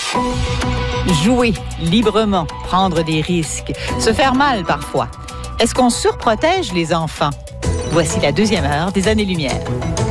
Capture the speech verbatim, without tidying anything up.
Jouer librement, prendre des risques, se faire mal parfois. Est-ce qu'on surprotège les enfants? Voici la deuxième heure des Années-Lumière.